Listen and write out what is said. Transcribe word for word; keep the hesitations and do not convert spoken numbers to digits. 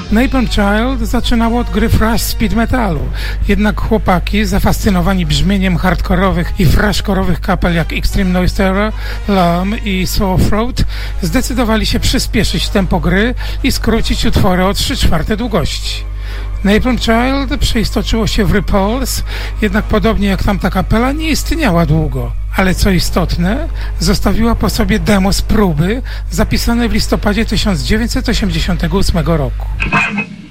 Napalm Child zaczynało od gry thrash speed metalu, jednak chłopaki, zafascynowani brzmieniem hardkorowych i thrashkorowych kapel jak Extreme Noise Terror, Lum i Sore Throat, zdecydowali się przyspieszyć tempo gry i skrócić utwory o trzy czwarte długości. Napalm Child przeistoczyło się w Repulse, jednak podobnie jak tamta kapela nie istniała długo. Ale co istotne, zostawiła po sobie demo z próby zapisane w listopadzie tysiąc dziewięćset osiemdziesiątego ósmego roku.